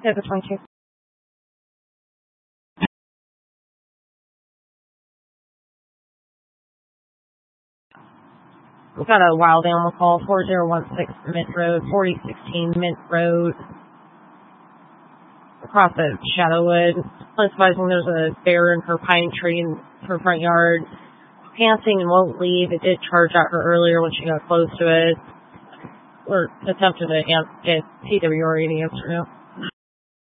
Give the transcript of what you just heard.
Yeah, the 22. We've got a wild animal call, 4016 Mint Road, 4016 Mint Road, across the Shadowwood. Advising there's a bear in her pine tree in her front yard, panting and won't leave. It did charge at her earlier when she got close to it. We're attempting to get TWR to answer now.